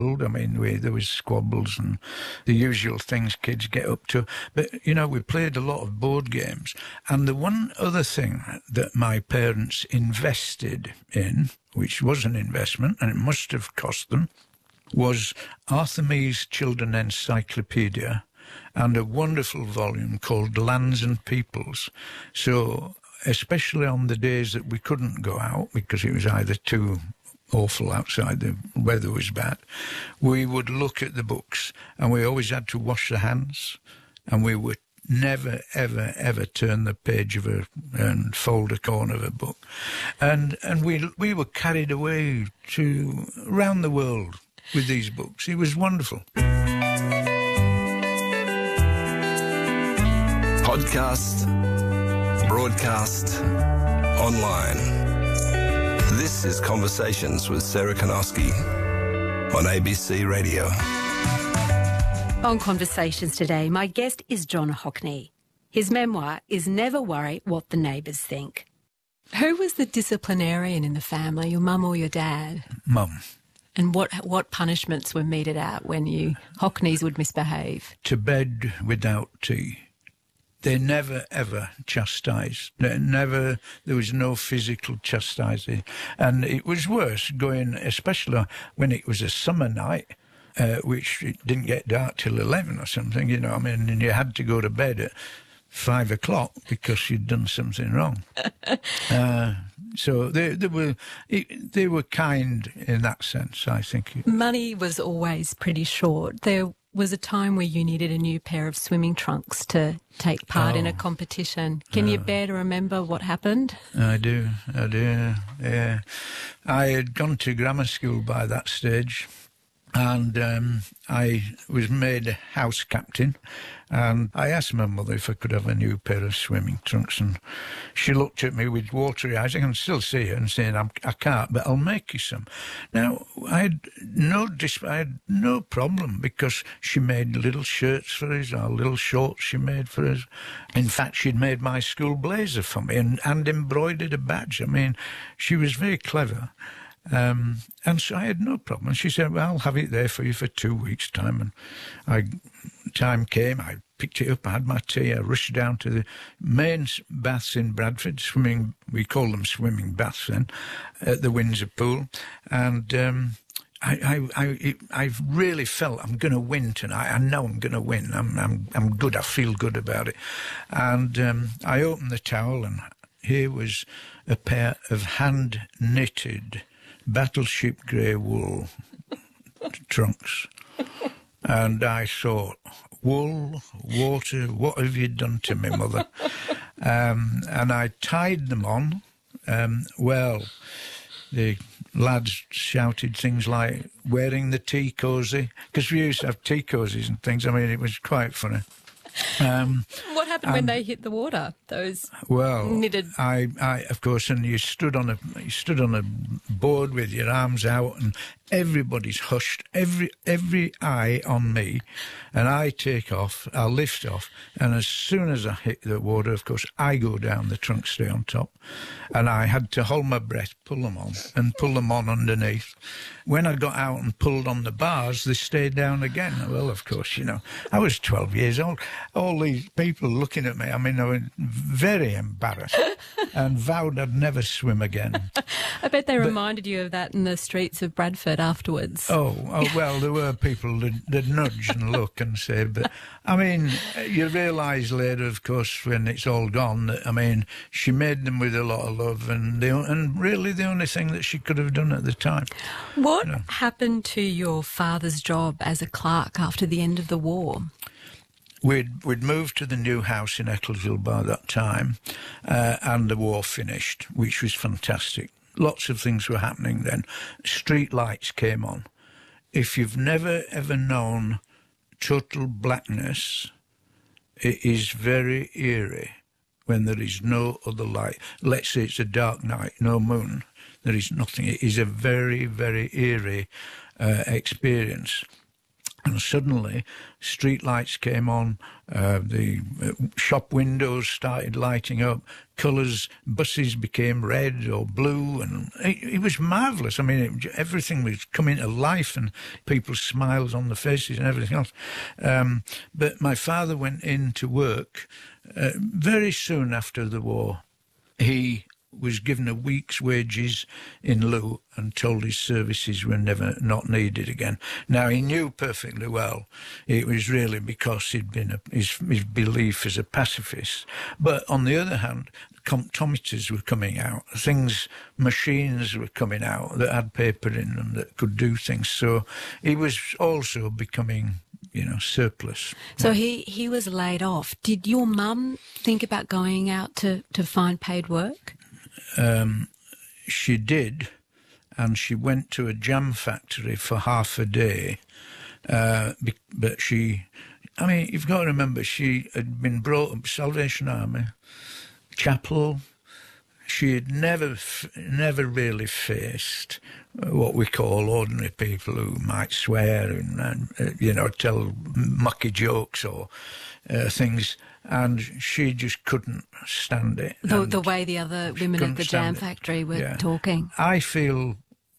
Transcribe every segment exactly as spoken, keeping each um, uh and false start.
I mean, we, there was squabbles and the usual things kids get up to. But, you know, we played a lot of board games. And the one other thing that my parents invested in, which was an investment, and it must have cost them, was Arthur Mee's Children's Encyclopedia and a wonderful volume called Lands and Peoples. So, especially on the days that we couldn't go out because it was either too awful outside, the weather was bad, we would look at the books, and we always had to wash the hands, and we would never, ever, ever turn the page of a and fold a corner of a book, and and we we were carried away to around the world with these books. It was wonderful. Podcast, broadcast, online. This is Conversations with Sarah Kanowski on A B C Radio. On Conversations today, my guest is John Hockney. His memoir is Never Worry What the Neighbours Think. Who was the disciplinarian in the family, your mum or your dad? Mum. And what what punishments were meted out when you Hockneys would misbehave? To bed without tea. They never, ever chastised. They never, there was no physical chastising. And it was worse going, especially when it was a summer night, uh, which it didn't get dark till eleven or something, you know, I mean, and you had to go to bed at five o'clock because you'd done something wrong. uh, so they, they were it, they were kind in that sense, I think. Money was always pretty short. There was a time where you needed a new pair of swimming trunks to take part oh. in a competition. Can oh. you bear to remember what happened? I do, I do, yeah. I had gone to grammar school by that stage, and um, I was made a house captain, and I asked my mother if I could have a new pair of swimming trunks, and she looked at me with watery eyes. I can still see her and saying, I'm, I can't, but I'll make you some. Now, I had no dis- I had no problem because she made little shirts for us, or little shorts she made for us. In fact, she'd made my school blazer for me and, and embroidered a badge. I mean, she was very clever. Um, and so I had no problem. She said, well, I'll have it there for you for two weeks' time. And I, time came, I picked it up, I had my tea, I rushed down to the main baths in Bradford, swimming, we call them swimming baths then, at the Windsor Pool. And um, I, I, I, it, I really felt I'm going to win tonight. I know I'm going to win. I'm, I'm, I'm good. I feel good about it. And um, I opened the towel, and here was a pair of hand-knitted battleship grey wool trunks. And I thought, wool, water, what have you done to me, Mother? um, and I tied them on. Um, well, the lads shouted things like wearing the tea cosy, because we used to have tea cosies and things. I mean, it was quite funny. Um, what happened um, when they hit the water? Those well, knitted. I, I, of course, and you stood on a, you stood on a board with your arms out, and everybody's hushed, every every eye on me, and I take off, I lift off, and as soon as I hit the water, of course, I go down, the trunks stay on top, and I had to hold my breath, pull them on, and pull them on underneath. When I got out and pulled on the bars, they stayed down again. Well, of course, you know, I was twelve years old. All these people looking at me, I mean, I was very embarrassed and vowed I'd never swim again. I bet they but, reminded you of that in the streets of Bradford afterwards. Oh, oh well, there were people that, that nudge and look and say, but, I mean, you realise later, of course, when it's all gone, that, I mean, she made them with a lot of love, and, the, and really the only thing that she could have done at the time. What you know. happened to your father's job as a clerk after the end of the war? We'd, we'd moved to the new house in Ecclesville by that time, uh, and the war finished, which was fantastic. Lots of things were happening then. Street lights came on. If you've never, ever known total blackness, it is very eerie when there is no other light. Let's say it's a dark night, no moon. There is nothing. It is a very, very eerie uh, experience. And suddenly, street lights came on, uh, the shop windows started lighting up, colours, buses became red or blue, and it, it was marvellous. I mean, it, everything was coming to life, and people's smiles on the faces and everything else. Um, but my father went in to work uh, very soon after the war. He was given a week's wages in lieu and told his services were never not needed again. Now, he knew perfectly well it was really because he'd been a, his, his belief as a pacifist. But on the other hand, comptometers were coming out, things, machines were coming out that had paper in them that could do things. So he was also becoming, you know, surplus. So he, he was laid off. Did your mum think about going out to, to find paid work? Um, she did, and she went to a jam factory for half a day. Uh, but she, I mean, you've got to remember, she had been brought up Salvation Army, chapel. She had never, never really faced what we call ordinary people who might swear and, and uh, you know, tell mucky jokes or uh, things. And she just couldn't stand it. The, the way the other women at the jam factory were yeah. talking. I feel,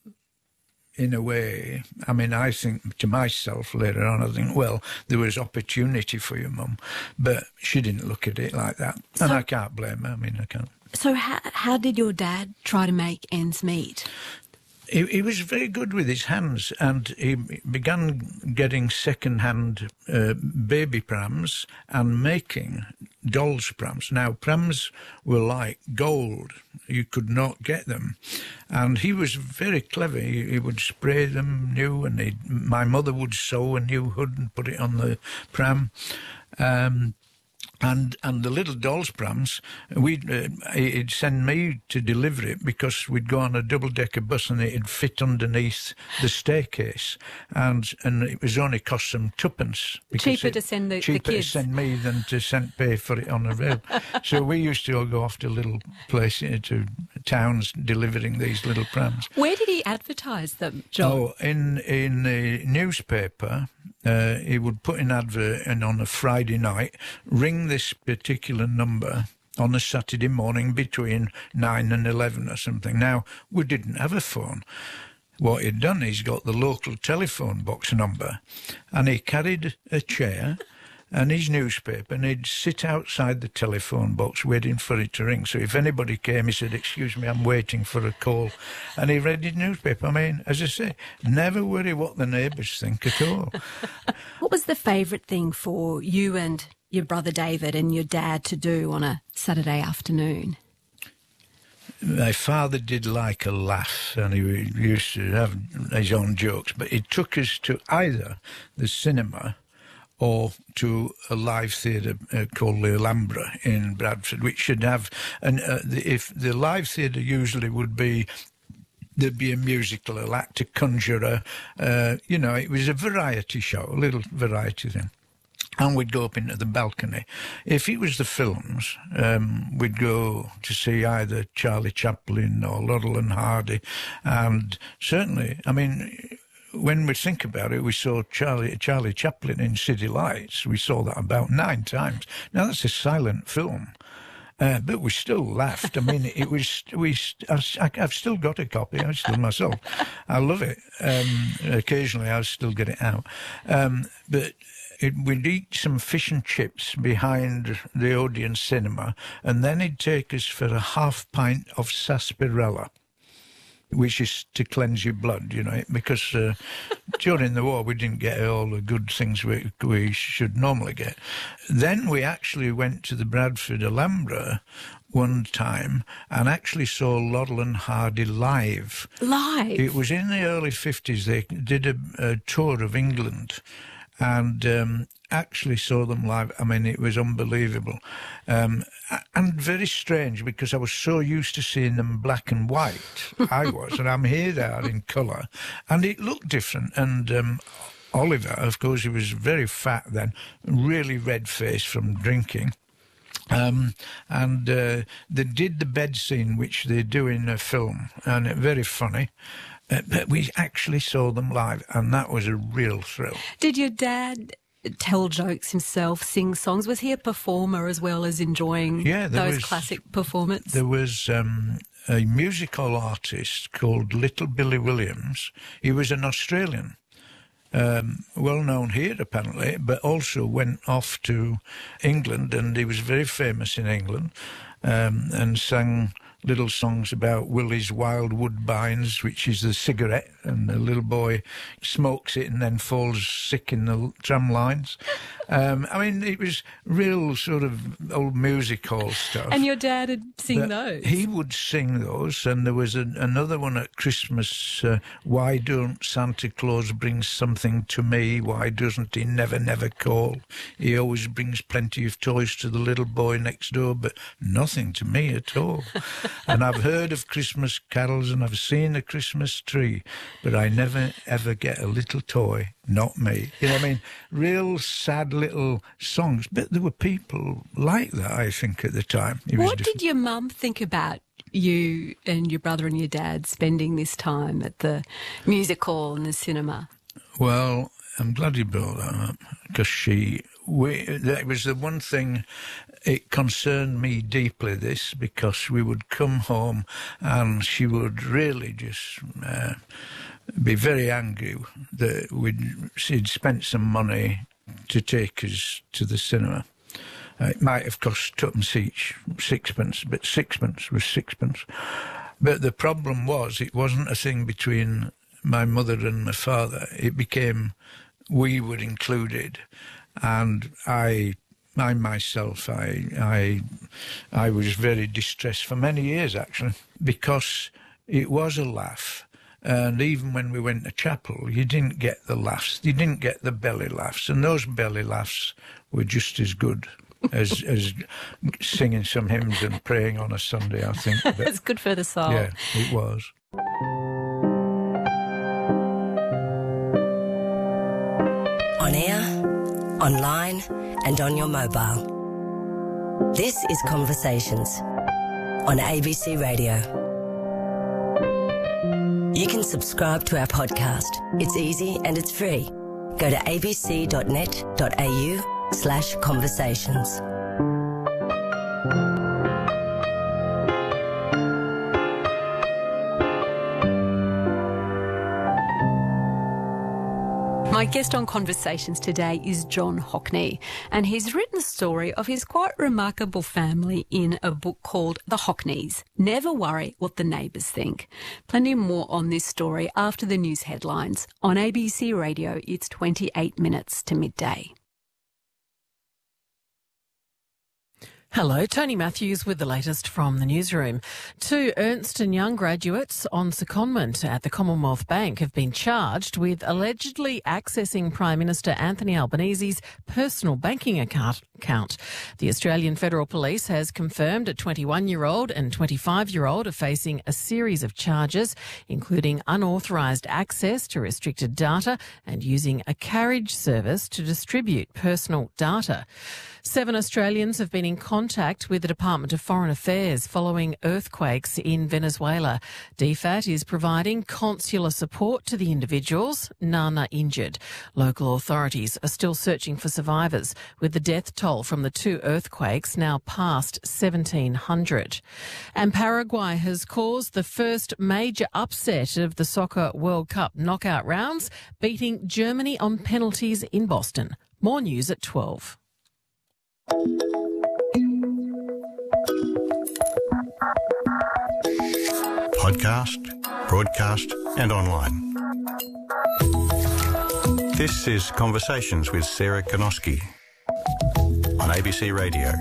in a way, I mean, I think to myself later on, I think, well, there was opportunity for your mum, but she didn't look at it like that. So, and I can't blame her. I mean, I can't. So how, how did your dad try to make ends meet? He, he was very good with his hands, and he began getting second-hand uh, baby prams and making dolls' prams. Now, prams were like gold. You could not get them. And he was very clever. He, he would spray them new, and he'd, my mother would sew a new hood and put it on the pram. Um, And and the little dolls' prams, we'd, uh, he'd send me to deliver it because we'd go on a double-decker bus and it'd fit underneath the staircase. And and it was only cost some twopence. Cheaper it, to send the, the cheaper kids. to send me than to send pay for it on the rail. So we used to all go off to little places, to towns, delivering these little prams. Where did he advertise them, John? Oh, in, in the newspaper. Uh, he would put an advert in on a Friday night, ring this particular number on a Saturday morning between nine and eleven or something. Now, we didn't have a phone. What he'd done, he's got the local telephone box number, and he carried a chair and his newspaper, and he'd sit outside the telephone box waiting for it to ring. So if anybody came, he said, "Excuse me, I'm waiting for a call." And he read his newspaper. I mean, as I say, never worry what the neighbours think at all. What was the favourite thing for you and your brother David and your dad to do on a Saturday afternoon? My father did like a laugh, and he used to have his own jokes, but he took us to either the cinema or to a live theatre uh, called the Alhambra in Bradford, which should have, and uh, the, if the live theatre usually would be, there'd be a musical, a actor, conjurer, uh, you know, it was a variety show, a little variety thing. And we'd go up into the balcony. If it was the films, um, we'd go to see either Charlie Chaplin or Laurel and Hardy, and certainly, I mean, when we think about it, we saw Charlie Charlie Chaplin in City Lights. We saw that about nine times. Now, that's a silent film, uh, but we still laughed. I mean, it was, we. I, I've still got a copy. I still myself. I love it. Um, occasionally, I still get it out. Um, but it, we'd eat some fish and chips behind the Odeon cinema, and then he'd take us for a half pint of sarsaparilla, which is to cleanse your blood, you know, because uh, during the war we didn't get all the good things we, we should normally get. Then we actually went to the Bradford Alhambra one time and actually saw Laurel and Hardy live. Live? It was in the early fifties. They did a, a tour of England and um, actually saw them live. I mean, it was unbelievable. Um, and very strange, because I was so used to seeing them black and white. I was, and I'm here they are in colour. And it looked different. And um, Oliver, of course, he was very fat then, really red-faced from drinking. Um, and uh, they did the bed scene, which they do in a film, and it, very funny. Uh, but we actually saw them live, and that was a real thrill. Did your dad tell jokes himself, sing songs? Was he a performer as well as enjoying yeah, those was, classic performances? There was um, a musical artist called Little Billy Williams. He was an Australian, um, well known here apparently, but also went off to England, and he was very famous in England, um, and sang little songs about Willie's Wild Woodbines, which is the cigarette, and the little boy smokes it and then falls sick in the tram lines. Um, I mean, it was real sort of old music hall stuff. And your dad would sing but those? He would sing those, and there was a, another one at Christmas, uh, Why Don't Santa Claus Bring Something to Me? Why doesn't he never, never call? He always brings plenty of toys to the little boy next door, but nothing to me at all. And I've heard of Christmas carols and I've seen a Christmas tree, but I never, ever get a little toy. Not me. You know what I mean? Real sad little songs. But there were people like that, I think, at the time. It what did your mum think about you and your brother and your dad spending this time at the music hall and the cinema? Well, I'm glad you brought that up, because she... We, that was the one thing, it concerned me deeply, this, because we would come home and she would really just uh, be very angry that we'd, she'd spent some money to take us to the cinema. Uh, it might have cost tuppence each, sixpence, but sixpence was sixpence. But the problem was, it wasn't a thing between my mother and my father. It became, we were included. And I, I myself, I, I, I was very distressed for many years, actually, because it was a laugh. And even when we went to chapel, you didn't get the laughs. You didn't get the belly laughs. And those belly laughs were just as good as as singing some hymns and praying on a Sunday, I think. But, it's good for the soul. Yeah, it was. On air, online and on your mobile. This is Conversations on A B C Radio. You can subscribe to our podcast. It's easy and it's free. Go to abc.net.au slash conversations. My guest on Conversations today is John Hockney, and he's written the story of his quite remarkable family in a book called The Hockneys. Never worry what the neighbours think. Plenty more on this story after the news headlines. On A B C Radio, it's twenty-eight minutes to midday. Hello, Tony Matthews with the latest from the newsroom. Two Ernst and Young graduates on secondment at the Commonwealth Bank have been charged with allegedly accessing Prime Minister Anthony Albanese's personal banking account. The Australian Federal Police has confirmed a twenty-one-year-old and twenty-five-year-old are facing a series of charges, including unauthorised access to restricted data and using a carriage service to distribute personal data. Seven Australians have been in contact with the Department of Foreign Affairs following earthquakes in Venezuela. D F A T is providing consular support to the individuals, none are injured. Local authorities are still searching for survivors, with the death toll from the two earthquakes now past seventeen hundred. And Paraguay has caused the first major upset of the Soccer World Cup knockout rounds, beating Germany on penalties in Boston. More news at twelve. Podcast, broadcast and online. This is Conversations with Sarah Konoski on A B C Radio.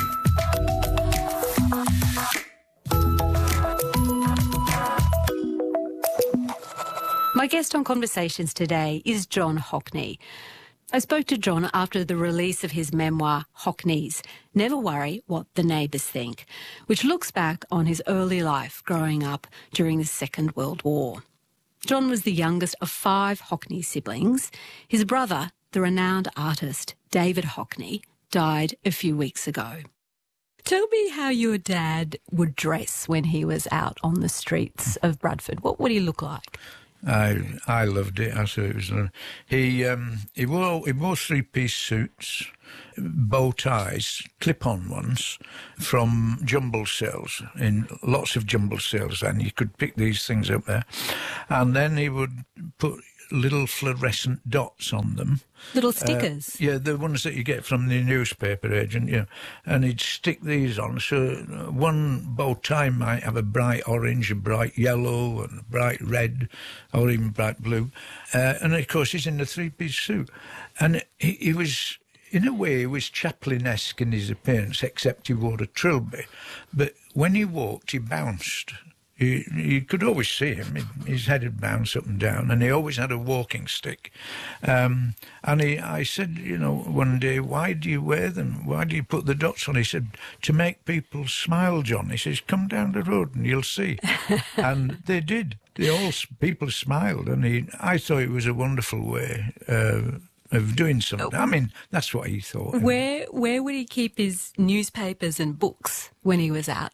My guest on Conversations today is John Hockney. I spoke to John after the release of his memoir, Hockneys, Never Worry What the Neighbours Think, which looks back on his early life growing up during the Second World War. John was the youngest of five Hockney siblings. His brother, the renowned artist David Hockney, died a few weeks ago. Tell me how your dad would dress when he was out on the streets of Bradford. What would he look like? I I loved it. I thought it was. He um, he wore he wore three piece suits, bow ties, clip on ones, from jumble sales in lots of jumble sales, and you could pick these things up there, and then he would put little fluorescent dots on them. Little stickers? Uh, yeah, the ones that you get from the newspaper agent, yeah. And he'd stick these on, so one bow tie might have a bright orange, a bright yellow, and a bright red, or even bright blue. Uh, and, of course, he's in the three-piece suit. And he, he was, in a way, he was Chaplin-esque in his appearance, except he wore a trilby. But when he walked, he bounced. You, you could always see him. His head would bounce up and down, and he always had a walking stick. Um, and he, I said, you know, one day, why do you wear them? Why do you put the dots on? He said, to make people smile, John. He says, come down the road and you'll see. And they did. They all, people smiled, and he, I thought it was a wonderful way uh, of doing something. I mean, that's what he thought. Where, where would he keep his newspapers and books when he was out?